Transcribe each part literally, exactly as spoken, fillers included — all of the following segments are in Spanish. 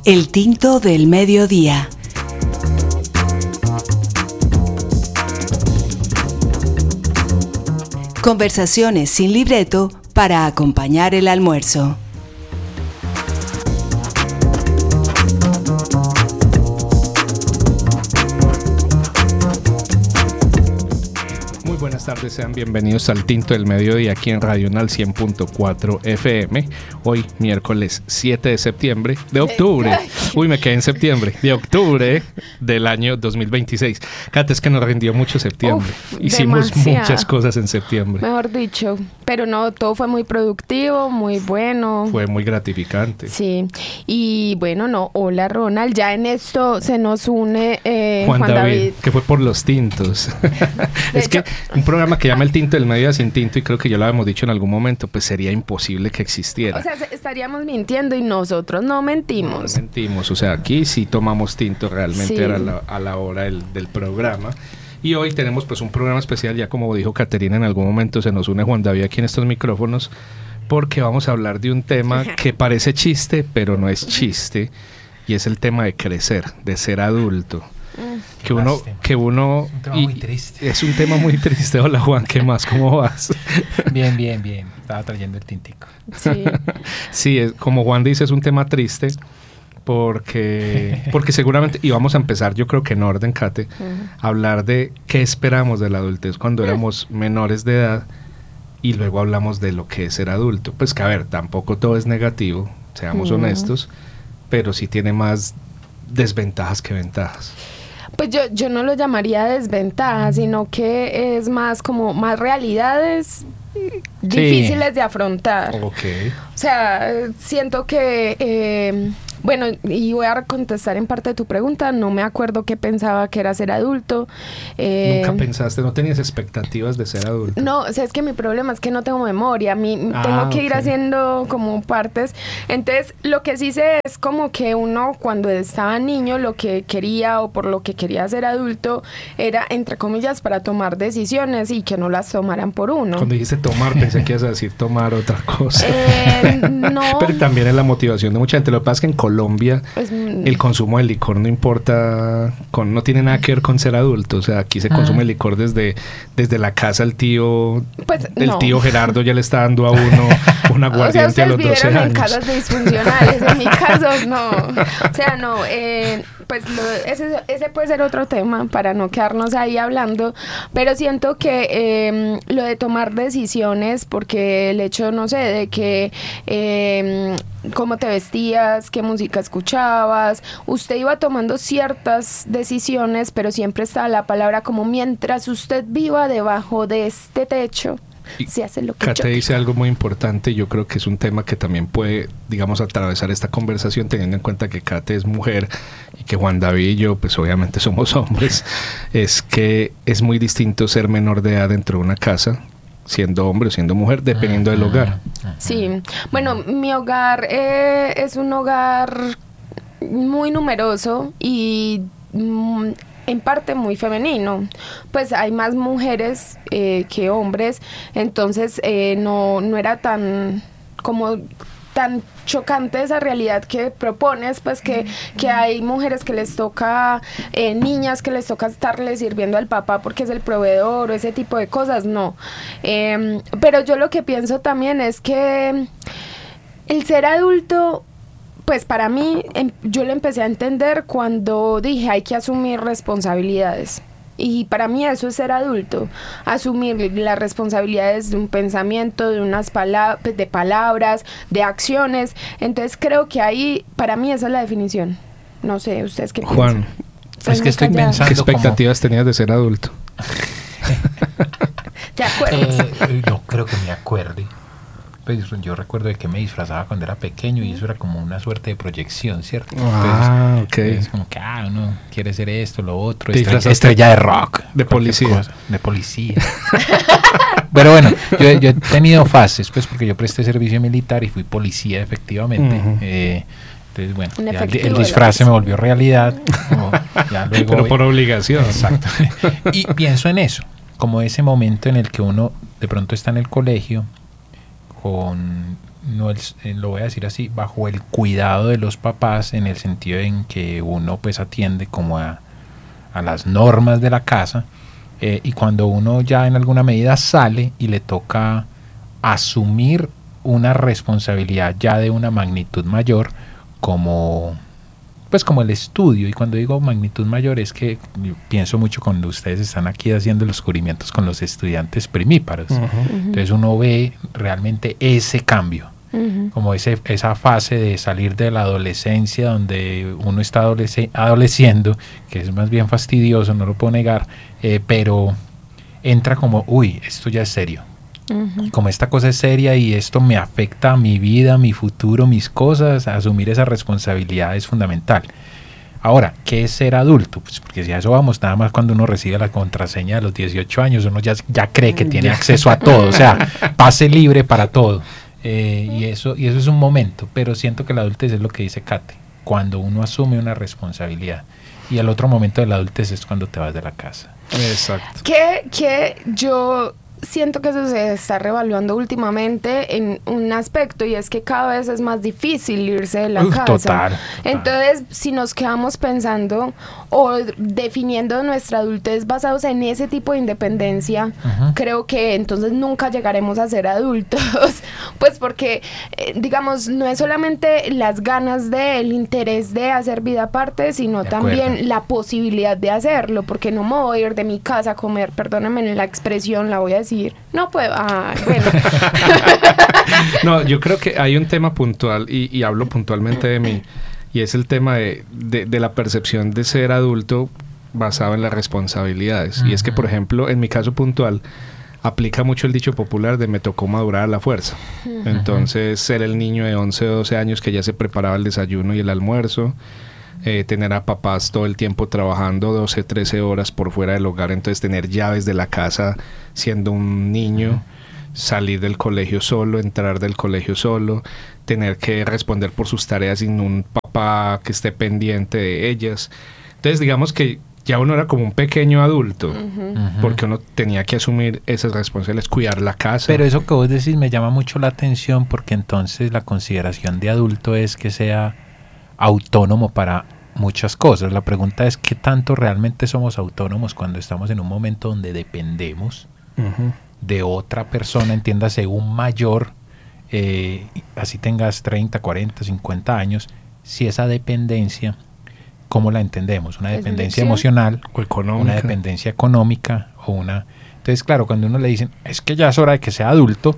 El tinto del mediodía. Conversaciones sin libreto para acompañar el almuerzo. Buenas tardes, sean bienvenidos al Tinto del Mediodía aquí en Radional cien punto cuatro F M. Hoy, miércoles siete de septiembre, de octubre. Uy, me quedé en septiembre. De octubre del año dos mil veintiséis. Cate, es que nos rindió mucho septiembre. Uf, Hicimos demasiado. Muchas cosas en septiembre. Mejor dicho. Pero no, todo fue muy productivo, muy bueno. Fue muy gratificante. Sí. Y bueno, no, hola Ronald. Ya en esto se nos une eh, Juan, Juan David, David. Que fue por los tintos. Es hecho, que un programa que llama El Tinto del Mediodía sin tinto, y creo que ya lo habíamos dicho en algún momento, pues sería imposible que existiera. O sea, estaríamos mintiendo y nosotros no mentimos. No mentimos, o sea, aquí sí tomamos tinto realmente sí. a, la, a la hora del, del programa. Y hoy tenemos pues un programa especial, ya como dijo Caterina, en algún momento se nos une Juan David aquí en estos micrófonos, porque vamos a hablar de un tema que parece chiste, pero no es chiste, y es el tema de crecer, de ser adulto. Que uno, que uno es un tema muy triste. Es un tema muy triste. Hola Juan, ¿qué más? ¿Cómo vas? Bien, bien, bien. Estaba trayendo el tintico. Sí, sí, es, como Juan dice, es un tema triste porque, porque seguramente, y vamos a empezar, yo creo que en orden, Kate, uh-huh. a hablar de qué esperamos de la adultez cuando éramos menores de edad, y luego hablamos de lo que es ser adulto. Pues que a ver, tampoco todo es negativo, seamos uh-huh. honestos, pero sí tiene más desventajas que ventajas. Pues yo, yo no lo llamaría desventaja, sino que es más como más realidades difíciles sí. de afrontar. Okay. O sea, siento que, eh, bueno, y voy a contestar en parte de tu pregunta, no me acuerdo qué pensaba que era ser adulto. Eh, ¿Nunca pensaste, no tenías expectativas de ser adulto? No, o sea, es que mi problema es que no tengo memoria, mi, ah, tengo que okay. ir haciendo como partes. Entonces, lo que sí sé es como que uno cuando estaba niño lo que quería o por lo que quería ser adulto era, entre comillas, para tomar decisiones y que no las tomaran por uno. Cuando dijiste tomar, pensé que ibas a decir tomar otra cosa. Eh, no. Pero también es la motivación de mucha gente. Lo que pasa es que en Colombia pues, el consumo de licor no importa, con, no tiene nada que ver con ser adulto. O sea, aquí se ah. consume licor desde, desde la casa. El tío pues, el no. tío Gerardo ya le está dando a uno un aguardiente o sea, a los doce años. En casas disfuncionales. En mi caso, no. O sea, no. Eh, pues lo, ese, ese puede ser otro tema para no quedarnos ahí hablando. Pero siento que eh, lo de tomar decisiones, porque el hecho, no sé, de que eh, cómo te vestías, qué música escuchabas, usted iba tomando ciertas decisiones, pero siempre estaba la palabra como mientras usted viva debajo de este techo. Y se hace lo que Kate dice algo muy importante. Yo creo que es un tema que también puede, digamos, atravesar esta conversación, teniendo en cuenta que Kate es mujer y que Juan David y yo pues obviamente somos hombres. Es que es muy distinto ser menor de edad dentro de una casa, siendo hombre o siendo mujer, dependiendo del hogar. Sí, bueno, mi hogar eh, es un hogar muy numeroso y mm, en parte muy femenino, pues hay más mujeres eh, que hombres, entonces eh, no, no era tan como tan chocante esa realidad que propones, pues que, que hay mujeres que les toca, eh, niñas que les toca estarle sirviendo al papá porque es el proveedor o ese tipo de cosas, no. Eh, pero yo lo que pienso también es que el ser adulto, pues para mí, em, yo lo empecé a entender cuando dije hay que asumir responsabilidades. Y para mí eso es ser adulto, asumir las responsabilidades de un pensamiento, de unas palabras, de palabras, de acciones. Entonces creo que ahí, para mí esa es la definición. No sé, ¿ustedes qué piensan? Juan, es que estoy callada. pensando ¿qué expectativas como... tenías de ser adulto? ¿Te acuerdas? Eh, yo creo que me acuerde. Pues yo recuerdo de que me disfrazaba cuando era pequeño y eso era como una suerte de proyección, ¿cierto? Ah, entonces, ok. Es como que, ah, uno quiere ser esto, lo otro. Estrella, estrella de rock. De policía. Cosa, de policía. Pero bueno, yo, yo he tenido fases, pues, porque yo presté servicio militar y fui policía, efectivamente. Uh-huh. Eh, entonces, bueno, ya el, el disfraz se me volvió realidad. Como, ya luego Pero voy, por obligación. Exacto. Y pienso en eso, como ese momento en el que uno de pronto está en el colegio, con no el, eh, lo voy a decir así, bajo el cuidado de los papás, en el sentido en que uno pues atiende como a, a las normas de la casa, eh, y cuando uno ya en alguna medida sale y le toca asumir una responsabilidad ya de una magnitud mayor, como pues como el estudio. Y cuando digo magnitud mayor es que pienso mucho cuando ustedes están aquí haciendo los cubrimientos con los estudiantes primíparos. Uh-huh. Entonces uno ve realmente ese cambio, uh-huh. como ese, esa fase de salir de la adolescencia, donde uno está adolesc- adoleciendo, que es más bien fastidioso, no lo puedo negar, eh, pero entra como, uy, esto ya es serio. Uh-huh. Como esta cosa es seria y esto me afecta a mi vida, mi futuro, mis cosas, asumir esa responsabilidad es fundamental. Ahora, ¿qué es ser adulto? Pues porque si a eso vamos, nada más cuando uno recibe la contraseña de los dieciocho años, uno ya, ya cree que tiene acceso a todo, o sea, pase libre para todo. Eh, y, eso, y eso es un momento, pero siento que la adultez es lo que dice Kate, cuando uno asume una responsabilidad. Y el otro momento de la adultez es cuando te vas de la casa. Exacto. Que, que yo... siento que eso se está revaluando últimamente en un aspecto, y es que cada vez es más difícil irse de la Uf, casa. Total, total. Entonces, si nos quedamos pensando o definiendo nuestra adultez basados en ese tipo de independencia, uh-huh. creo que entonces nunca llegaremos a ser adultos. Pues porque, eh, digamos, no es solamente las ganas de, el interés de hacer vida aparte, sino también la posibilidad de hacerlo, porque no me voy a ir de mi casa a comer, perdónenme la expresión, la voy a decir. No puedo, ah, bueno. No, yo creo que hay un tema puntual y, y hablo puntualmente de mí, y es el tema de, de, de la percepción de ser adulto basado en las responsabilidades. Uh-huh. Y es que, por ejemplo, en mi caso puntual, aplica mucho el dicho popular de me tocó madurar a la fuerza. Uh-huh. Entonces, ser el niño de once o doce años que ya se preparaba el desayuno y el almuerzo, Eh, tener a papás todo el tiempo trabajando doce, trece horas por fuera del hogar, entonces tener llaves de la casa siendo un niño, uh-huh. salir del colegio solo, entrar del colegio solo, tener que responder por sus tareas sin un papá que esté pendiente de ellas. Entonces digamos que ya uno era como un pequeño adulto, uh-huh. porque uno tenía que asumir esas responsabilidades, cuidar la casa. Pero eso que vos decís me llama mucho la atención, porque entonces la consideración de adulto es que sea autónomo para muchas cosas. La pregunta es qué tanto realmente somos autónomos cuando estamos en un momento donde dependemos uh-huh. de otra persona, entiéndase un mayor, eh, así tengas treinta, cuarenta, cincuenta años, si esa dependencia, ¿cómo la entendemos? Una dependencia emocional, o económica, una dependencia económica o una... Entonces, claro, cuando uno le dicen, es que ya es hora de que sea adulto,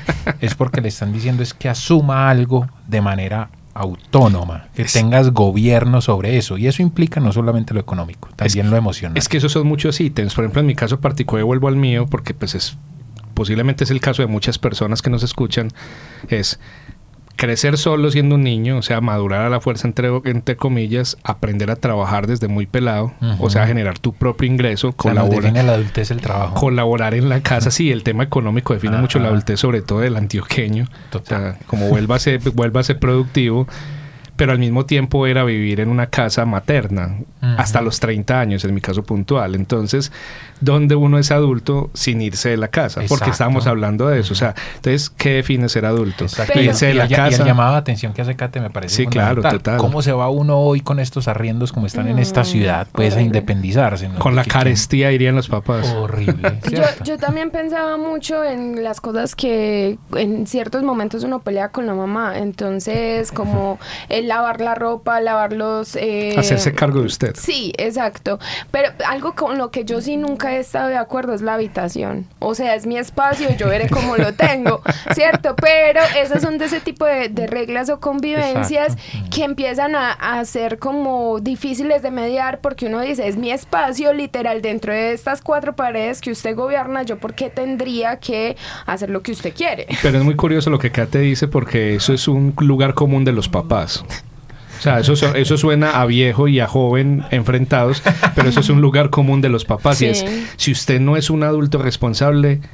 es porque le están diciendo es que asuma algo de manera autónoma, que es, tengas gobierno sobre eso, y eso implica no solamente lo económico, también es, lo emocional. Es que esos son muchos ítems. Por ejemplo, en mi caso particular, vuelvo al mío porque pues es posiblemente es el caso de muchas personas que nos escuchan, es crecer solo siendo un niño, o sea, madurar a la fuerza, entre, entre comillas, aprender a trabajar desde muy pelado, uh-huh. o sea, generar tu propio ingreso, o sea, colaborar, define la adultez el trabajo. Colaborar en la casa, sí, el tema económico define uh-huh. mucho la adultez, sobre todo del antioqueño. Total. O sea, como vuelva a ser, vuelva a ser productivo, pero al mismo tiempo era vivir en una casa materna, uh-huh. hasta los treinta años, en mi caso puntual. Entonces, ¿dónde uno es adulto sin irse de la casa? Exacto. Porque estábamos hablando de eso. Uh-huh. O sea, entonces, ¿qué define ser adulto? Exacto. Irse de la y, casa. Y el llamado de atención que hace Kate me parece sí, claro, total. ¿Cómo se va uno hoy con estos arriendos como están mm, en esta ciudad? Pues horrible. A independizarse, ¿no? Con la carestía, quién... dirían los papás. Horrible. yo, yo también pensaba mucho en las cosas que en ciertos momentos uno pelea con la mamá. Entonces, como el lavar la ropa, lavar los... Eh, hacerse cargo de usted. Sí, exacto. Pero algo con lo que yo sí nunca he estado de acuerdo es la habitación. O sea, es mi espacio, yo veré cómo lo tengo, ¿cierto? Pero esas son de ese tipo de, de reglas o convivencias exacto. que empiezan a, a ser como difíciles de mediar, porque uno dice, es mi espacio literal dentro de estas cuatro paredes que usted gobierna, yo por qué tendría que hacer lo que usted quiere. Pero es muy curioso lo que Kate dice, porque eso es un lugar común de los papás. O sea, eso, eso suena a viejo y a joven enfrentados, pero eso es un lugar común de los papás. Sí. Y es, si usted no es un adulto responsable,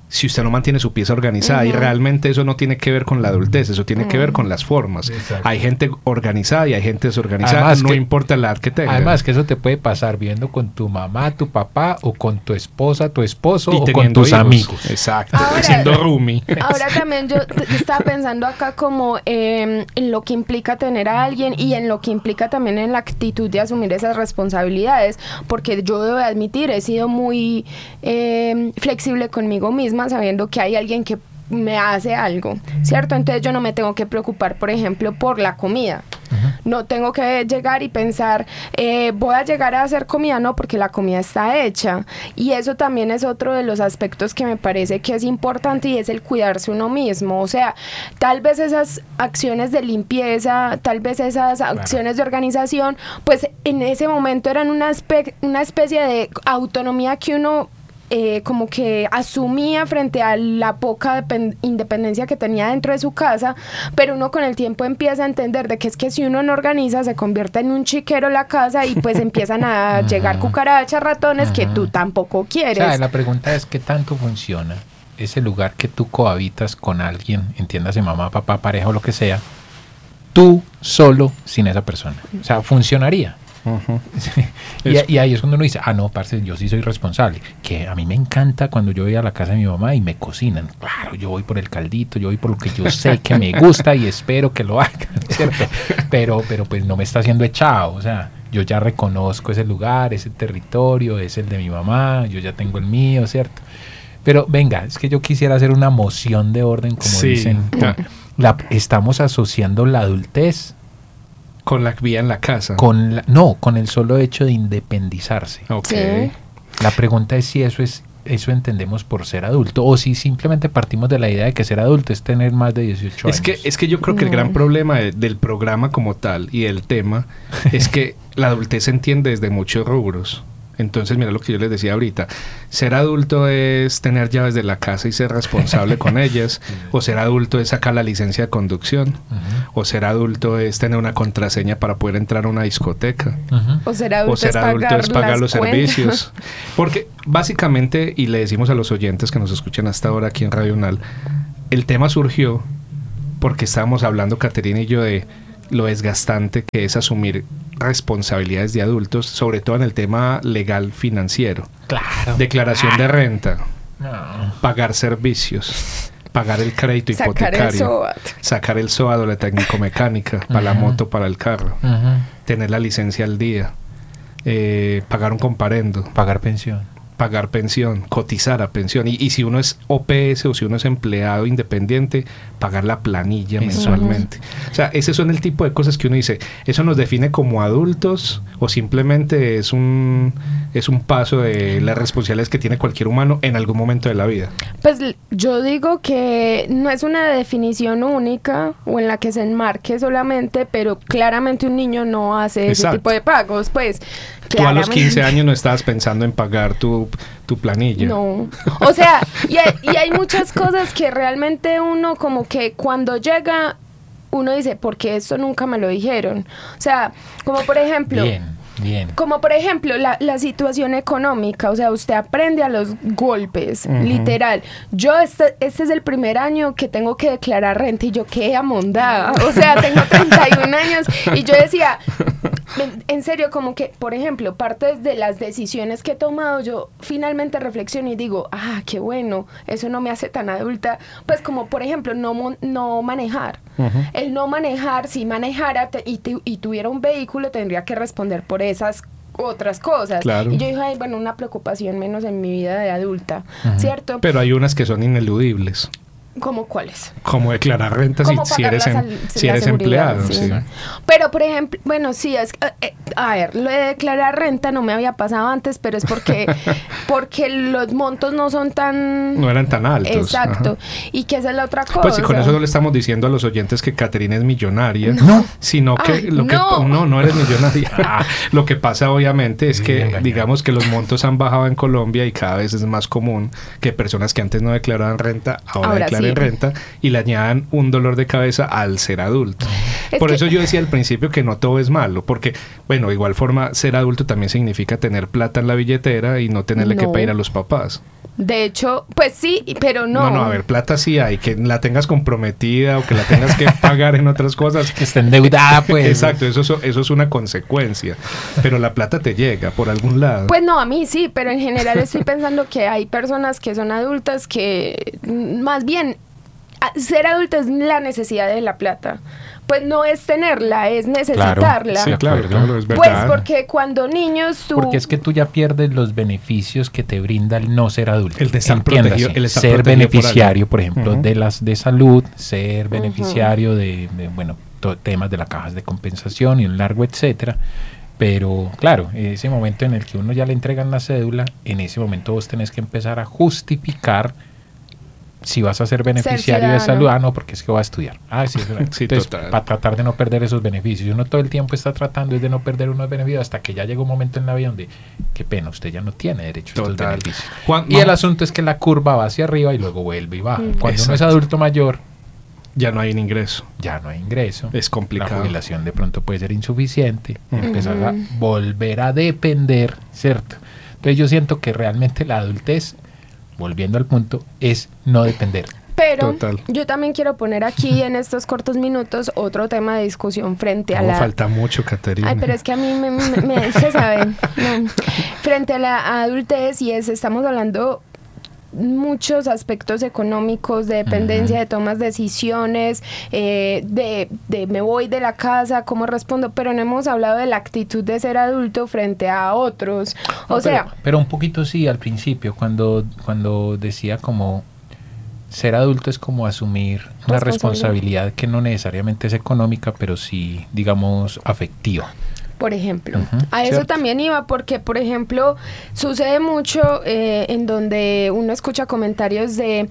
si usted no mantiene su pieza organizada. Uh-huh. Y realmente eso no tiene que ver con la adultez, eso tiene uh-huh. que ver con las formas. Exacto. Hay gente organizada y hay gente desorganizada, además no que, importa la edad que tenga. Además que eso te puede pasar viviendo con tu mamá, tu papá, o con tu esposa, tu esposo, y o con tus hijos. Amigos. Exacto, ahora, siendo roomie. Ahora también yo estaba pensando acá como eh, en lo que implica tener a alguien y en lo que implica también en la actitud de asumir esas responsabilidades, porque yo debo admitir, he sido muy eh, flexible conmigo misma, sabiendo que hay alguien que me hace algo, ¿cierto? Entonces yo no me tengo que preocupar, por ejemplo, por la comida. Uh-huh. No tengo que llegar y pensar, eh, voy a llegar a hacer comida, no, porque la comida está hecha. Y eso también es otro de los aspectos que me parece que es importante, y es el cuidarse uno mismo. O sea, tal vez esas acciones de limpieza, tal vez esas acciones de organización, pues en ese momento eran una, espe- una especie de autonomía que uno Eh, como que asumía frente a la poca depend- independencia que tenía dentro de su casa, pero uno con el tiempo empieza a entender de que es que si uno no organiza se convierte en un chiquero la casa, y pues empiezan a llegar cucarachas, ratones, que tú tampoco quieres. O sea, la pregunta es qué tanto funciona ese lugar que tú cohabitas con alguien, entiéndase mamá, papá, pareja o lo que sea, tú solo sin esa persona. O sea, ¿funcionaría? Uh-huh. y, y ahí es cuando uno dice, ah no, parce, yo sí soy responsable, que a mí me encanta cuando yo voy a la casa de mi mamá y me cocinan, claro, yo voy por el caldito, yo voy por lo que yo sé que me gusta y espero que lo hagan, ¿cierto? pero, pero pues no me está haciendo echado, o sea, yo ya reconozco ese lugar, ese territorio, es el de mi mamá, yo ya tengo el mío, ¿cierto? Pero venga, es que yo quisiera hacer una moción de orden, como sí. dicen, la, la, estamos asociando la adultez con la vida en la casa. Con la, no, con el solo hecho de independizarse. Okay. Sí. La pregunta es si eso es eso entendemos por ser adulto, o si simplemente partimos de la idea de que ser adulto es tener más de dieciocho es años. Que, es que yo creo que no. el gran problema de, del programa como tal y del tema es que la adultez se entiende desde muchos rubros. Entonces, mira lo que yo les decía ahorita. Ser adulto es tener llaves de la casa y ser responsable con ellas. O ser adulto es sacar la licencia de conducción. Uh-huh. O ser adulto es tener una contraseña para poder entrar a una discoteca. Uh-huh. O ser adulto, o ser es, adulto pagar es pagar los cuentas. servicios. Porque básicamente, y le decimos a los oyentes que nos escuchan hasta ahora aquí en Radio Unal, el tema surgió porque estábamos hablando, Caterina y yo, de lo desgastante que es asumir responsabilidades de adultos, sobre todo en el tema legal financiero. Claro. Declaración ah. de renta, no. pagar servicios, pagar el crédito sacar hipotecario, el SOAT. sacar el SOAT o la técnico-mecánica, uh-huh. para la moto, para el carro, uh-huh. tener la licencia al día, eh, pagar un comparendo, pagar pensión. pagar pensión, cotizar a pensión, y, y si uno es O P S o si uno es empleado independiente, pagar la planilla Eso. mensualmente. O sea, ese son el tipo de cosas que uno dice, ¿eso nos define como adultos o simplemente es un es un paso de las responsabilidades que tiene cualquier humano en algún momento de la vida? Pues yo digo que no es una definición única o en la que se enmarque solamente, pero claramente un niño no hace Exacto. ese tipo de pagos, pues. Tú a los quince años no estabas pensando en pagar tu, tu planilla. No, o sea, y hay, y hay muchas cosas que realmente uno como que cuando llega, uno dice, ¿por qué esto nunca me lo dijeron? O sea, como por ejemplo... Bien. Bien. Como por ejemplo la, la situación económica, o sea, usted aprende a los golpes, uh-huh. literal. Yo este, este es el primer año que tengo que declarar renta y yo qué amondada, o sea, tengo treinta y un años y yo decía, en, en serio, como que, por ejemplo, parte de las decisiones que he tomado, yo finalmente reflexiono y digo, ah, qué bueno, eso no me hace tan adulta, pues como por ejemplo, no, no manejar. Uh-huh. El no manejar, si manejara te, y, te, y tuviera un vehículo, tendría que responder por esas otras cosas. Claro. Y yo dije, ay, bueno, una preocupación menos en mi vida de adulta, uh-huh. ¿cierto? Pero hay unas que son ineludibles. ¿Cómo cuáles? Como declarar renta si, si eres, en, al, si eres empleado. Sí. Sí. Pero, por ejemplo, bueno, sí, es eh, a ver, lo de declarar renta no me había pasado antes, pero es porque porque los montos no son tan... No eran tan altos. Exacto. Ajá. Y que esa es la otra cosa. Pues si con eso no le estamos diciendo a los oyentes que Caterina es millonaria, no. sino que Ay, lo no. que... No, no eres millonaria. Lo que pasa, obviamente, es que, digamos que los montos han bajado en Colombia y cada vez es más común que personas que antes no declaraban renta, ahora, ahora declaren sí. renta y le añadan un dolor de cabeza al ser adulto. Es Por que... eso yo decía al principio que no todo es malo, porque, bueno, de igual forma, ser adulto también significa tener plata en la billetera y no tenerle no. que pedir a los papás. De hecho, pues sí, pero no. No, no, a ver, plata sí hay, que la tengas comprometida o que la tengas que pagar en otras cosas. Que esté endeudada, pues. Exacto, eso, eso es una consecuencia. Pero la plata te llega por algún lado. Pues no, a mí sí, pero en general estoy pensando que hay personas que son adultas que más bien ser adulta es la necesidad de la plata. Pues no es tenerla, es necesitarla. Claro, sí, claro, claro, es verdad. Pues porque cuando niños tú... Porque es que tú ya pierdes los beneficios que te brinda el no ser adulto. El de estar protegido, el estar ser beneficiario, por, por ejemplo, uh-huh. de las de salud, ser beneficiario uh-huh. de, de, bueno, to- temas de las cajas de compensación y un largo etcétera. Pero claro, ese momento en el que uno ya le entregan la cédula, en ese momento vos tenés que empezar a justificar si vas a ser beneficiario ser de salud, ah, no, porque es que va a estudiar. Ah, sí, es verdad. Sí, entonces, total. Para tratar de no perder esos beneficios. Uno todo el tiempo está tratando de no perder unos beneficios hasta que ya llega un momento en la vida donde, qué pena, usted ya no tiene derecho a estos beneficios. Juan, y no. El asunto es que la curva va hacia arriba y luego vuelve y baja. Mm. Cuando Exacto. uno es adulto mayor, ya no hay un ingreso. Ya no hay ingreso. Es complicado. La jubilación de pronto puede ser insuficiente. Uh-huh. Empezar a volver a depender, ¿cierto? Entonces yo siento que realmente la adultez, volviendo al punto, es no depender. Pero Total. Yo también quiero poner aquí en estos cortos minutos otro tema de discusión frente a no, la... falta mucho, Caterina. Ay, pero es que a mí me, me, me se sabe. No. Frente a la adultez, y es, estamos hablando muchos aspectos económicos, de dependencia, uh-huh. de tomas decisiones, eh, de, de me voy de la casa, cómo respondo, pero no hemos hablado de la actitud de ser adulto frente a otros. O no, sea... Pero, pero un poquito sí, al principio, cuando, cuando decía como... Ser adulto es como asumir una responsabilidad que no necesariamente es económica, pero sí, digamos, afectiva. Por ejemplo, uh-huh, a eso ¿cierto? también iba porque, por ejemplo, sucede mucho eh, en donde uno escucha comentarios de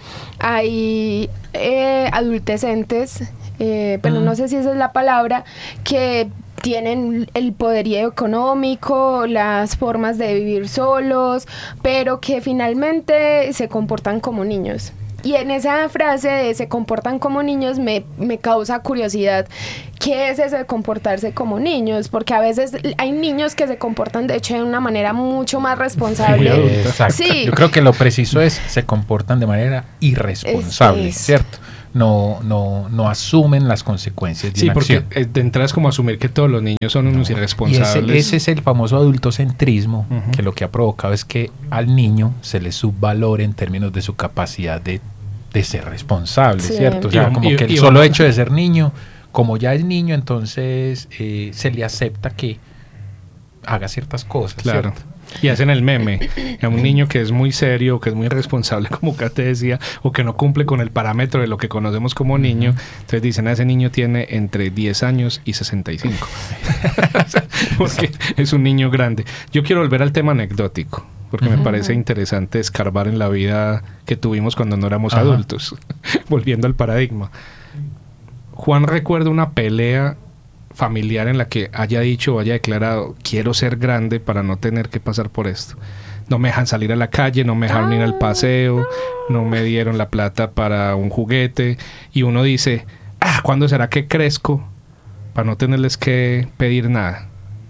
hay eh, adultecentes, eh, pero uh-huh. no sé si esa es la palabra, que tienen el poderío económico, las formas de vivir solos, pero que finalmente se comportan como niños. Y en esa frase de se comportan como niños me, me causa curiosidad. ¿Qué es eso de comportarse como niños? Porque a veces hay niños que se comportan de hecho de una manera mucho más responsable. Sí, exacto. Sí. Yo creo que lo preciso es se comportan de manera irresponsable, es, es. ¿cierto? No, no, no asumen las consecuencias de sí, una porque acción. De entrada es como asumir que todos los niños son unos no. irresponsables. Y ese, ese es el famoso adultocentrismo, uh-huh. que lo que ha provocado es que al niño se le subvalore en términos de su capacidad de, de ser responsable, sí. ¿cierto? O sea, y, como y, que el solo hecho de ser niño, como ya es niño, entonces eh, se le acepta que haga ciertas cosas, claro. ¿cierto? Y hacen el meme a un niño que es muy serio, que es muy irresponsable, como Kate decía, o que no cumple con el parámetro de lo que conocemos como niño. Entonces dicen, a ese niño tiene entre diez años y sesenta y cinco. Porque es un niño grande. Yo quiero volver al tema anecdótico, porque uh-huh. me parece interesante escarbar en la vida que tuvimos cuando no éramos uh-huh. adultos. Volviendo al paradigma. Juan recuerda una pelea familiar en la que haya dicho o haya declarado quiero ser grande para no tener que pasar por esto. No me dejan salir a la calle, no me dejaron ir al paseo, no me dieron la plata para un juguete y uno dice, ah, ¿cuándo será que crezco para no tenerles que pedir nada?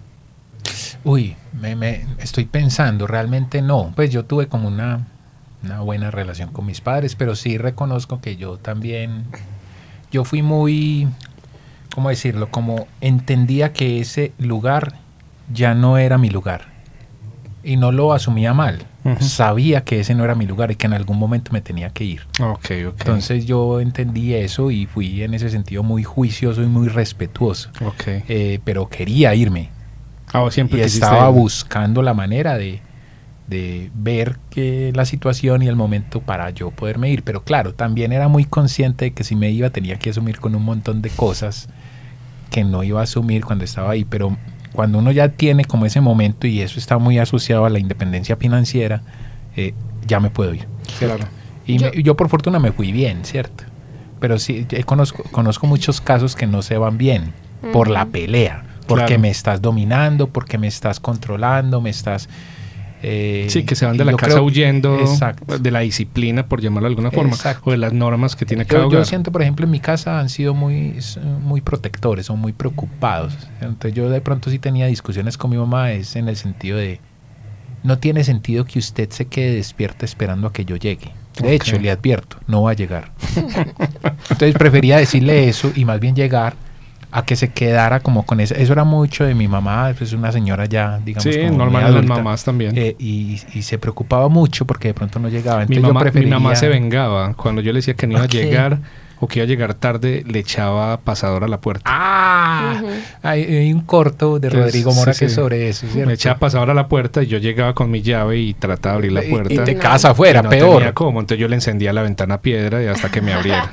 Uy, me, me estoy pensando, realmente no, pues yo tuve como una, una buena relación con mis padres, pero sí reconozco que yo también, yo fui muy... ¿cómo decirlo? Como entendía que ese lugar ya no era mi lugar y no lo asumía mal. Uh-huh. Sabía que ese no era mi lugar y que en algún momento me tenía que ir. Okay, okay. Entonces yo entendí eso y fui en ese sentido muy juicioso y muy respetuoso. Okay. Eh, pero quería irme. Ah, siempre y estaba ir. buscando la manera de, de ver que la situación y el momento para yo poderme ir. Pero claro, también era muy consciente de que si me iba tenía que asumir con un montón de cosas que no iba a asumir cuando estaba ahí, pero cuando uno ya tiene como ese momento y eso está muy asociado a la independencia financiera, eh, ya me puedo ir, ¿cierto? Claro. Y yo, me, yo por fortuna me fui bien, ¿cierto? Pero sí, conozco, conozco muchos casos que no se van bien uh-huh. por la pelea, porque claro. me estás dominando, porque me estás controlando, me estás... Eh, sí, que se van de la casa creo, huyendo exacto. de la disciplina, por llamarlo de alguna forma, exacto. o de las normas que tiene cada yo, hogar. Yo siento, por ejemplo, en mi casa han sido muy, muy protectores, son muy preocupados. Entonces yo de pronto sí tenía discusiones con mi mamá, es en el sentido de no tiene sentido que usted se quede despierta esperando a que yo llegue. De okay. hecho, le advierto, no va a llegar. Entonces prefería decirle eso y más bien llegar a que se quedara como con eso. Eso era mucho de mi mamá, es una señora ya, digamos, sí, como normalmente las mamás también. Eh, y, y se preocupaba mucho porque de pronto no llegaba. Entonces mi, mamá, yo preferiría... mi mamá se vengaba. Cuando yo le decía que no iba okay. a llegar o que iba a llegar tarde, le echaba pasador a la puerta. ¡Ah! Uh-huh. hay, hay un corto de Entonces, Rodrigo Mora sí, que es sí. sobre eso, ¿cierto? Me echaba pasador a la puerta y yo llegaba con mi llave y trataba de abrir la puerta. Y, y de no. casa afuera, no peor. Tenía cómo. Entonces yo le encendía la ventana a piedra y hasta que me abriera.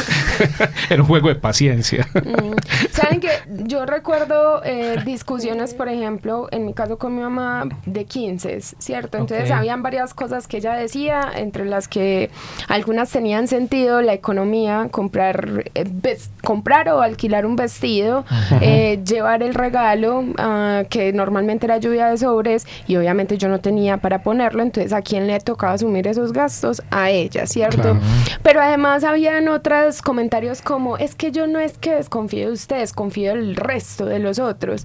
Era un juego de paciencia. Mm. ¿Saben que yo recuerdo eh, discusiones, por ejemplo, en mi caso con mi mamá, de quince, ¿cierto? Entonces okay. habían varias cosas que ella decía, entre las que algunas tenían sentido, la economía, comprar eh, ves, comprar o alquilar un vestido, uh-huh. eh, llevar el regalo, uh, que normalmente era lluvia de sobres, y obviamente yo no tenía para ponerlo, entonces ¿a quién le tocaba asumir esos gastos? A ella, ¿cierto? Claro. Pero además habían otros comentarios como, es que yo no es que desconfío de ustedes, confío del resto de los otros.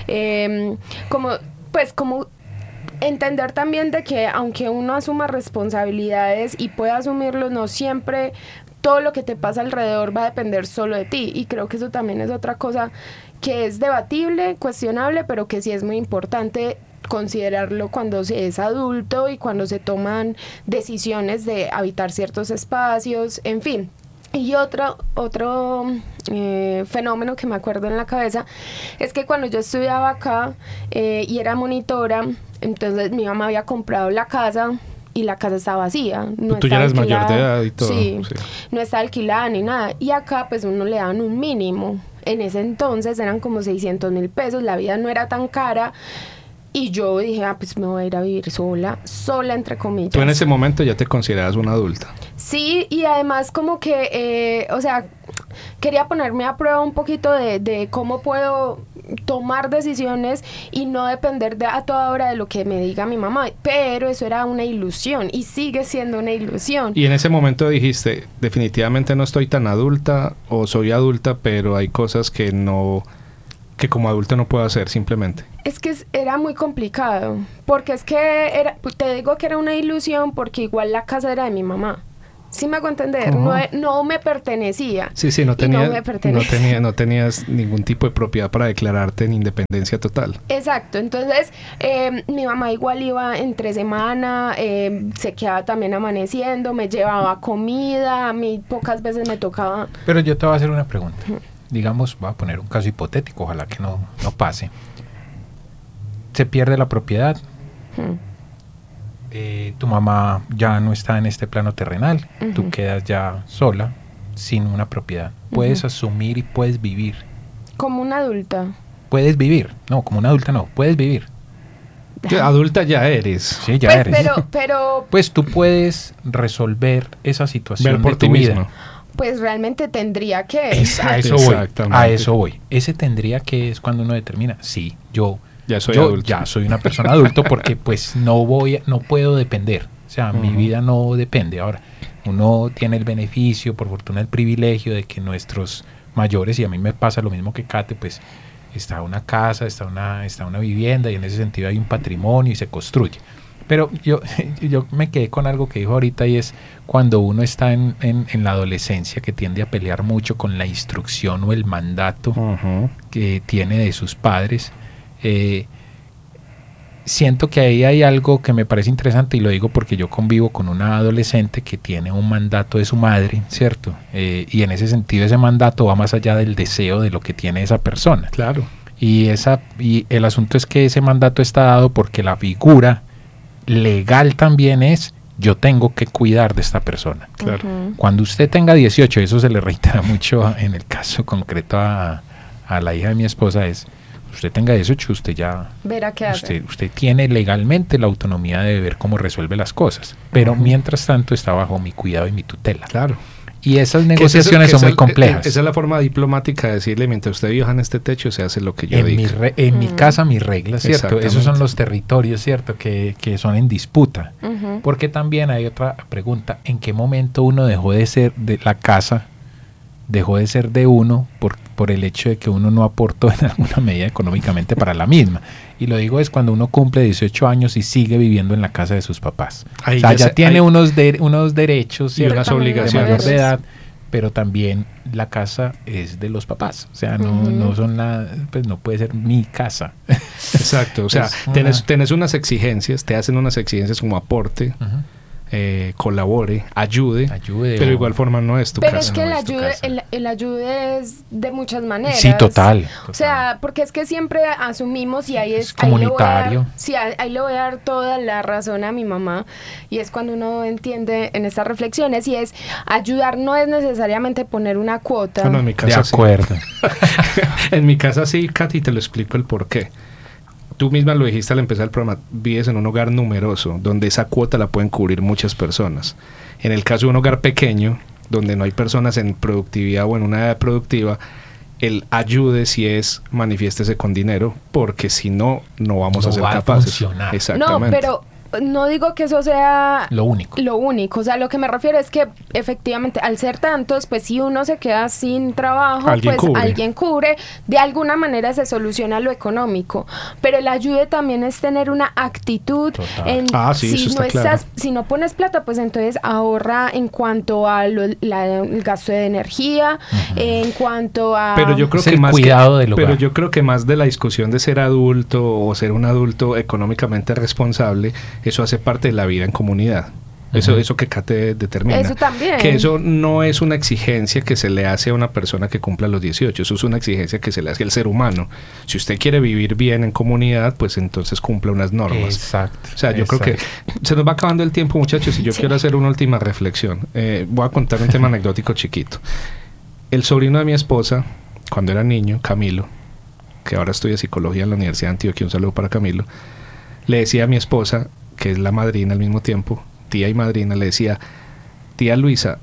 Eh, como, pues como entender también de que aunque uno asuma responsabilidades y pueda asumirlo, no siempre todo lo que te pasa alrededor va a depender solo de ti, y creo que eso también es otra cosa que es debatible, cuestionable, pero que sí es muy importante considerarlo cuando se es adulto y cuando se toman decisiones de habitar ciertos espacios, en fin. Y otro, otro eh, fenómeno que me acuerdo en la cabeza es que cuando yo estudiaba acá eh, y era monitora, entonces mi mamá había comprado la casa y la casa estaba vacía. No Tú ya eras mayor de edad y todo. Sí, sí, no está alquilada ni nada. Y acá pues uno le daban un mínimo. En ese entonces eran como seiscientos mil pesos, la vida no era tan cara. Y yo dije, ah, pues me voy a ir a vivir sola, sola entre comillas. Tú en ese momento ya te considerabas una adulta. Sí, y además como que, eh, o sea, quería ponerme a prueba un poquito de, de cómo puedo tomar decisiones y no depender de, a toda hora de lo que me diga mi mamá. Pero eso era una ilusión y sigue siendo una ilusión. Y en ese momento dijiste, definitivamente no estoy tan adulta o soy adulta, pero hay cosas que no... que como adulto no puedo hacer simplemente. Es que era muy complicado, porque es que era, te digo que era una ilusión porque igual la casa era de mi mamá. ¿Sí me hago entender? Uh-huh. No, no me pertenecía. Sí, sí, no, tenía, no, me no, tenía, no tenías ningún tipo de propiedad para declararte en independencia total. Exacto, entonces eh, mi mamá igual iba entre semana, eh, se quedaba también amaneciendo, me llevaba comida, a mí pocas veces me tocaba... Pero yo te voy a hacer una pregunta. Uh-huh. Digamos, voy a poner un caso hipotético, ojalá que no, no pase. Se pierde la propiedad. Hmm. Eh, tu mamá ya no está en este plano terrenal. Uh-huh. Tú quedas ya sola, sin una propiedad. Puedes uh-huh. asumir y puedes vivir. Como una adulta. Puedes vivir. No, como una adulta no. Puedes vivir. Ya, adulta ya eres. Sí, ya pues, eres. Pero, pero... Pues tú puedes resolver esa situación Ver por de tu vida. Mismo. Pues realmente tendría que... Es, a eso voy, a eso voy. Ese tendría que es cuando uno determina, sí, yo, ya soy, yo adulto. ya soy una persona adulto porque pues no voy, no puedo depender. O sea, uh-huh. mi vida no depende. Ahora, uno tiene el beneficio, por fortuna el privilegio de que nuestros mayores, y a mí me pasa lo mismo que Kate, pues está una casa, está una, está una vivienda y en ese sentido hay un patrimonio y se construye. Pero yo, yo me quedé con algo que dijo ahorita y es cuando uno está en, en, en la adolescencia que tiende a pelear mucho con la instrucción o el mandato uh-huh. que tiene de sus padres. Eh, siento que ahí hay algo que me parece interesante y lo digo porque yo convivo con una adolescente que tiene un mandato de su madre, ¿cierto? Eh, y en ese sentido ese mandato va más allá del deseo de lo que tiene esa persona. Claro. Y, esa, y el asunto es que ese mandato está dado porque la figura legal también es yo tengo que cuidar de esta persona. Claro. Uh-huh. Cuando usted tenga dieciocho, eso se le reitera mucho en el caso concreto a, a la hija de mi esposa, es usted tenga dieciocho, usted ya verá qué hace. Usted, usted tiene legalmente la autonomía de ver cómo resuelve las cosas, pero uh-huh. mientras tanto está bajo mi cuidado y mi tutela. Claro. Y esas negociaciones son muy el, complejas. Esa es la forma diplomática de decirle, mientras usted viaja en este techo, se hace lo que yo en diga. Mi re, en uh-huh. mi casa, mis reglas, ¿cierto? Esos son los territorios, ¿cierto? Que, que son en disputa. Uh-huh. Porque también hay otra pregunta, ¿en qué momento uno dejó de ser de la casa dejó de ser de uno por, por el hecho de que uno no aportó en alguna medida económicamente para la misma. Y lo digo es cuando uno cumple dieciocho años y sigue viviendo en la casa de sus papás. Ahí o sea, ya, ya se, tiene unos, de, unos derechos y unas obligaciones de mayor de edad, pero también la casa es de los papás. O sea, no, uh-huh. no son nada, pues no puede ser mi casa. Exacto, o sea, tenés, tenés unas exigencias, te hacen unas exigencias como aporte, uh-huh. eh, colabore, ayude, ayude pero de igual forma no es tu pero casa. Pero es que no el, es ayude, el, el ayude es de muchas maneras. Sí, total, total. O sea, porque es que siempre asumimos y ahí es... es comunitario. Ahí le, dar, sí, ahí, ahí le voy a dar toda la razón a mi mamá. Y es cuando uno entiende en estas reflexiones y es ayudar no es necesariamente poner una cuota. Bueno, en mi casa de acuerdo. Sí. En mi casa sí, Katy, te lo explico el por qué. Tú misma lo dijiste al empezar el programa, vives en un hogar numeroso, donde esa cuota la pueden cubrir muchas personas. En el caso de un hogar pequeño, donde no hay personas en productividad o en una edad productiva, el ayude si es manifiéstese con dinero, porque si no, no vamos no a ser va capaces. A funcionar. No, Exactamente. pero no digo que eso sea lo único. Lo único, o sea, lo que me refiero es que efectivamente al ser tantos, pues si uno se queda sin trabajo, ¿Alguien pues cubre? alguien cubre, de alguna manera se soluciona lo económico, pero el ayude también es tener una actitud. Total. En ah, sí, si eso está no claro. estás, si no pones plata, pues entonces ahorra en cuanto a lo, la, el gasto de energía, uh-huh. en cuanto a pero yo creo es que el más cuidado que, del hogar. Pero yo creo que más de la discusión de ser adulto o ser un adulto económicamente responsable, eso hace parte de la vida en comunidad. Eso, uh-huh. eso que Kate determina. Eso también. Que eso no es una exigencia que se le hace a una persona que cumpla los dieciocho. Eso es una exigencia que se le hace al ser humano. Si usted quiere vivir bien en comunidad, pues entonces cumpla unas normas. Exacto. O sea, yo exacto. creo que se nos va acabando el tiempo, muchachos, y yo sí. quiero hacer una última reflexión. Eh, voy a contar un tema anecdótico chiquito. El sobrino de mi esposa, cuando era niño, Camilo, que ahora estudia psicología en la Universidad de Antioquia, un saludo para Camilo, le decía a mi esposa, que es la madrina al mismo tiempo, tía y madrina, le decía, tía Luisa,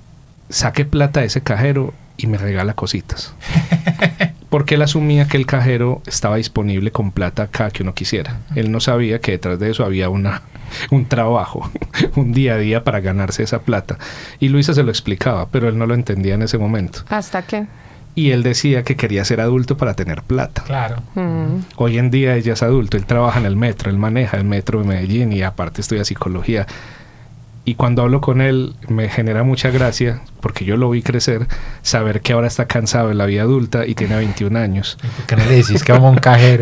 saque plata de ese cajero y me regala cositas. Porque él asumía que el cajero estaba disponible con plata cada que uno quisiera. Él no sabía que detrás de eso había una, un trabajo, un día a día para ganarse esa plata. Y Luisa se lo explicaba, pero él no lo entendía en ese momento. ¿Hasta qué? Y él decía que quería ser adulto para tener plata. Claro. Mm. Hoy en día ella es adulto, él trabaja en el metro, él maneja el metro de Medellín y aparte estudia psicología. Y cuando hablo con él me genera mucha gracia, porque yo lo vi crecer, saber que ahora está cansado de la vida adulta y tiene veintiún años. ¿Por qué no le decís que vamos a un cajero?